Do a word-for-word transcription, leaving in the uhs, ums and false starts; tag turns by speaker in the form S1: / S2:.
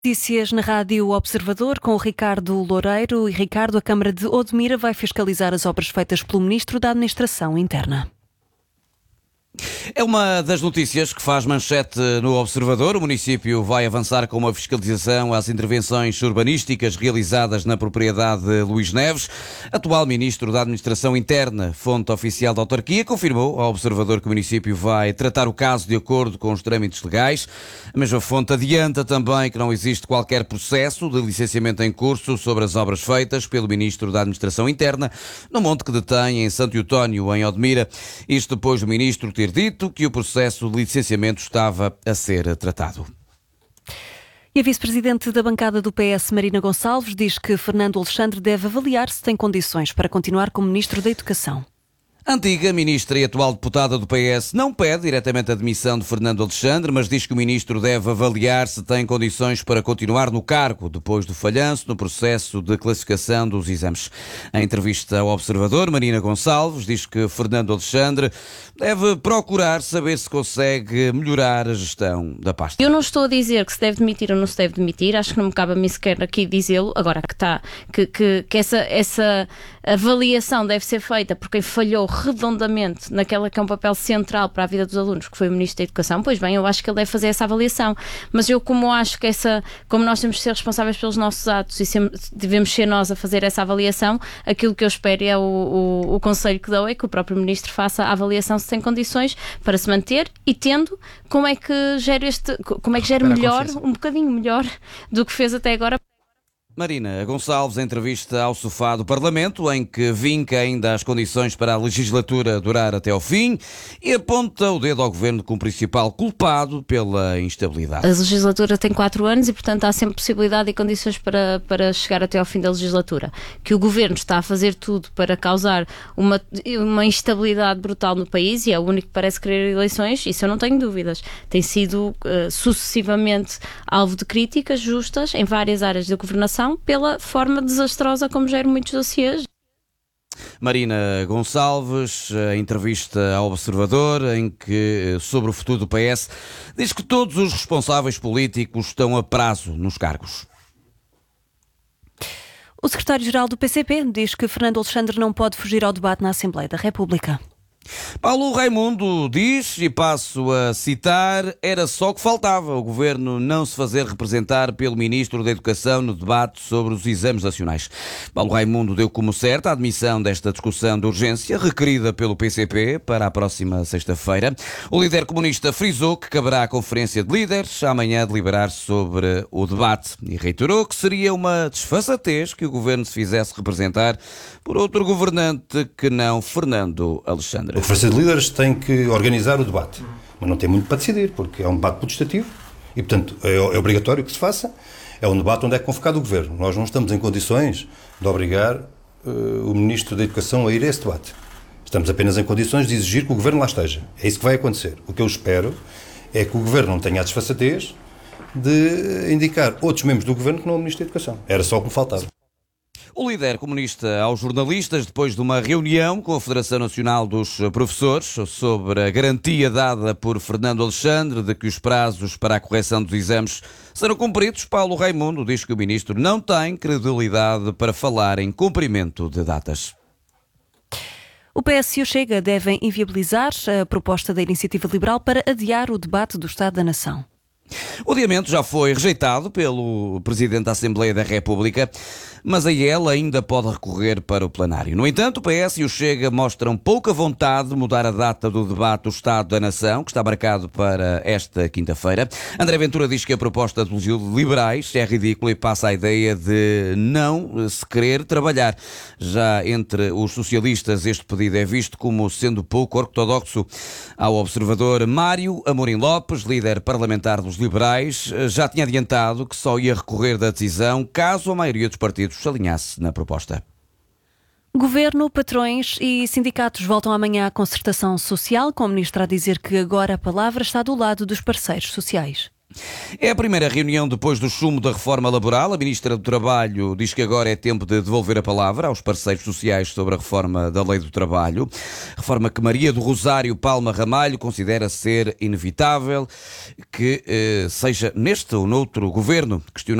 S1: Notícias na Rádio Observador com o Ricardo Loureiro. E Ricardo, a Câmara de Odmira vai fiscalizar as obras feitas pelo Ministro da Administração Interna.
S2: É uma das notícias que faz manchete no Observador. O município vai avançar com uma fiscalização às intervenções urbanísticas realizadas na propriedade de Luís Neves. Atual Ministro da Administração Interna, fonte oficial da autarquia, confirmou ao Observador que o município vai tratar o caso de acordo com os trâmites legais. A mesma fonte adianta também que não existe qualquer processo de licenciamento em curso sobre as obras feitas pelo Ministro da Administração Interna no monte que detém em Santo Eutónio, em Odmira. Isto depois do Ministro ter dito que o processo de licenciamento estava a ser tratado.
S1: E a vice-presidente da bancada do P S, Marina Gonçalves, diz que Fernando Alexandre deve avaliar se tem condições para continuar como Ministro da Educação.
S2: A antiga ministra e atual deputada do P S não pede diretamente a demissão de Fernando Alexandre, mas diz que o ministro deve avaliar se tem condições para continuar no cargo depois do falhanço no processo de classificação dos exames. Em entrevista ao Observador, Marina Gonçalves diz que Fernando Alexandre deve procurar saber se consegue melhorar a gestão da pasta.
S3: Eu não estou a dizer que se deve demitir ou não se deve demitir, acho que não me cabe a mim sequer aqui dizê-lo, agora que está, que, que, que essa, essa avaliação deve ser feita por quem falhou redondamente naquela que é um papel central para a vida dos alunos, que foi o Ministro da Educação. Pois bem, eu acho que ele deve fazer essa avaliação, mas eu como acho que essa, como nós temos de ser responsáveis pelos nossos atos e sempre, devemos ser nós a fazer essa avaliação, aquilo que eu espero é o, o, o conselho que dou é que o próprio Ministro faça a avaliação se tem condições para se manter e tendo, como é que gera este, como é que gera melhor, um bocadinho melhor do que fez até agora.
S2: Marina Gonçalves, em entrevista ao Sofá do Parlamento, em que vinca ainda as condições para a legislatura durar até ao fim e aponta o dedo ao Governo como principal culpado pela instabilidade.
S3: A legislatura tem quatro anos e, portanto, há sempre possibilidade e condições para, para chegar até ao fim da legislatura. Que o Governo está a fazer tudo para causar uma, uma instabilidade brutal no país e é o único que parece querer eleições, isso eu não tenho dúvidas. Tem sido uh, sucessivamente alvo de críticas justas em várias áreas da governação pela forma desastrosa como geram muitos dossiês.
S2: Marina Gonçalves, entrevista ao Observador, em que, sobre o futuro do P S, diz que todos os responsáveis políticos estão a prazo nos cargos.
S1: O secretário-geral do P C P diz que Fernando Alexandre não pode fugir ao debate na Assembleia da República.
S2: Paulo Raimundo diz, e passo a citar, era só o que faltava, o Governo não se fazer representar pelo Ministro da Educação no debate sobre os exames nacionais. Paulo Raimundo deu como certa a admissão desta discussão de urgência, requerida pelo P C P para a próxima sexta-feira. O líder comunista frisou que caberá à Conferência de Líderes amanhã deliberar sobre o debate e reiterou que seria uma desfaçatez que o Governo se fizesse representar por outro governante que não Fernando Alexandre.
S4: A Conferência de Líderes tem que organizar o debate, mas não tem muito para decidir, porque é um debate potestativo e, portanto, é, é obrigatório que se faça. É um debate onde é convocado o Governo. Nós não estamos em condições de obrigar uh, o Ministro da Educação a ir a esse debate. Estamos apenas em condições de exigir que o Governo lá esteja. É isso que vai acontecer. O que eu espero é que o Governo não tenha a desfaçatez de indicar outros membros do Governo que não o Ministro da Educação. Era só o que me faltava.
S2: O líder comunista aos jornalistas, depois de uma reunião com a Federação Nacional dos Professores sobre a garantia dada por Fernando Alexandre de que os prazos para a correção dos exames serão cumpridos, Paulo Raimundo diz que o ministro não tem credibilidade para falar em cumprimento de datas.
S1: O P S e o Chega devem inviabilizar a proposta da Iniciativa Liberal para adiar o debate do Estado da Nação.
S2: O adiamento já foi rejeitado pelo Presidente da Assembleia da República, mas a ele ainda pode recorrer para o plenário. No entanto, o P S e o Chega mostram pouca vontade de mudar a data do debate do Estado da Nação, que está marcado para esta quinta-feira. André Ventura diz que a proposta dos liberais é ridícula e passa a ideia de não se querer trabalhar. Já entre os socialistas, este pedido é visto como sendo pouco ortodoxo. Ao observador, Mário Amorim Lopes, líder parlamentar dos liberais, já tinha adiantado que só ia recorrer da decisão caso a maioria dos partidos se alinhasse na proposta.
S1: Governo, patrões e sindicatos voltam amanhã à concertação social, com o ministro a dizer que agora a palavra está do lado dos parceiros sociais.
S2: É a primeira reunião depois do chumbo da reforma laboral. A Ministra do Trabalho diz que agora é tempo de devolver a palavra aos parceiros sociais sobre a reforma da Lei do Trabalho. Reforma que Maria do Rosário Palma Ramalho considera ser inevitável que eh, seja neste ou noutro governo. Questionado